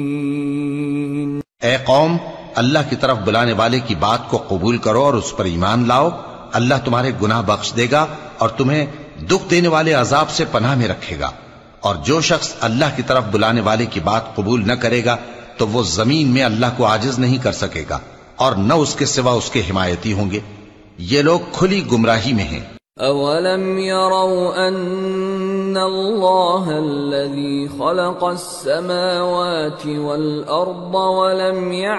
ए कौम, अल्लाह की तरफ बुलाने वाले की बात को कबूल करो और उस पर ईमान लाओ। अल्लाह तुम्हारे गुनाह बख्श देगा और तुम्हें दुख देने वाले अजाब से पनाह में रखेगा। और जो शख्स अल्लाह की तरफ बुलाने वाले की बात कबूल न करेगा तो वो जमीन में अल्लाह को आजिज नहीं कर सकेगा और न उसके सिवा उसके हिमायती होंगे। ये लोग खुली गुमराही में हैं। अवलम यरौ अन्नल्लाह अल्लज़ी खलक़स समावाति वल अर्द वलम